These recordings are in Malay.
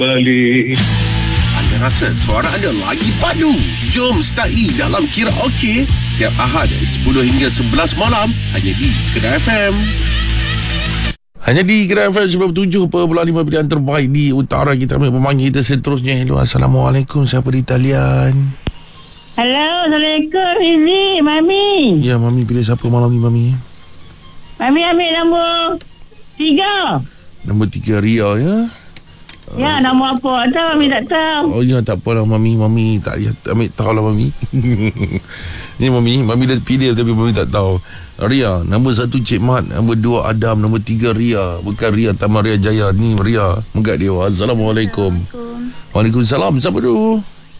balik. Anda rasa suara anda lagi padu? Jom start dalam Kira Okey setiap Ahad 10 hingga 11 malam hanya di Kira FM. Hanya di Kira FM 97.5 pilihan terbaik di utara. Kita ambil pemanggil kita seterusnya. Hello, Assalamualaikum. Siapa di talian? Hello, Assalamualaikum, Fizi, Mami. Ya, Mami pilih siapa malam ni, Mami? Mami ambil nombor 3. Nombor 3, Ria, ya? Ya, nombor apa? Tak, Mami tak tahu. Oh, ya, tak apalah, Mami. Mami tak ambil tahu lah, Mami. Ni, Mami dah pilih tapi Mami tak tahu. Ria, nombor 1 Cik Mat, nombor 2 Adam, nombor 3 Ria. Bukan Ria Taman Ria Jaya. Ni Ria. Megat dia. Assalamualaikum. Waalaikumsalam. Siapa tu?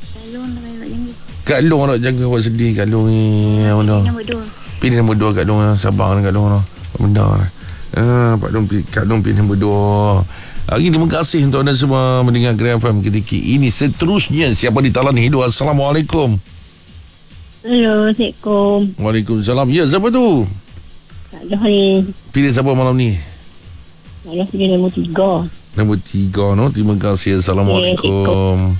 Kak Long nak jaga awak sedih. Kak Long ni. Nombor 2. Pilih nombor 2 Kak Long. Sabar Kak Long. Benda. Kak Long pilih nombor 2. Hari terima kasih untuk anda semua mendengar Kira FM ketika ini. Seterusnya siapa di talan hidup? Assalamualaikum. Hello, Assalamualaikum. Waalaikumsalam. Ya, siapa tu? Tak ada ni. Pilih siapa malam ni? Tak ada pilih nombor 3. Nombor 3, no? Terima kasih. Assalamualaikum.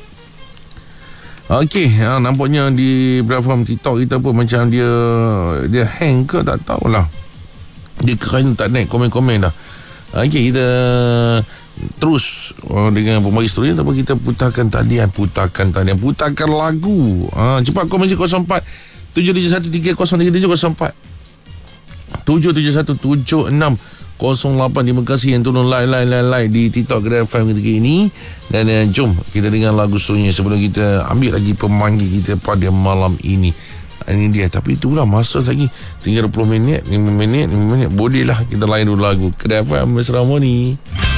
Okey, nampaknya di platform TikTok kita pun macam dia hang ke tak tahulah. Dia kerana tak naik komen-komen dah. Okey, kita terus dengan pembagi story ataupun kita putarkan lagu. Cepat komen 04 771303704 7717608. Terima kasih yang tolong like di TikTok Kira FM ketika ini. Dan jom kita dengar lagu seterusnya sebelum kita ambil lagi pemanggil kita pada malam ini. Ini dia. Tapi itulah masa lagi tinggal 5 minit. Bolehlah kita layan dulu lagu Kira FM Mesra Moni.